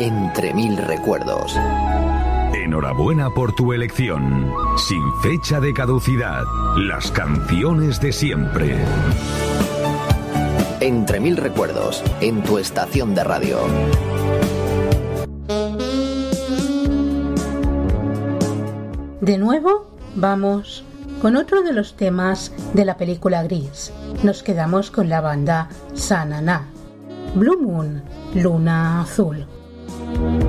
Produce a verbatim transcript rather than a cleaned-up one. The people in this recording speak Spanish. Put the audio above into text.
Entre mil recuerdos. Enhorabuena por tu elección. Sin fecha de caducidad. Las canciones de siempre. Entre mil recuerdos, en tu estación de radio. De nuevo, vamos con otro de los temas de la película Gris. Nos quedamos con la banda Sa Na Na. Blue Moon, Luna Azul.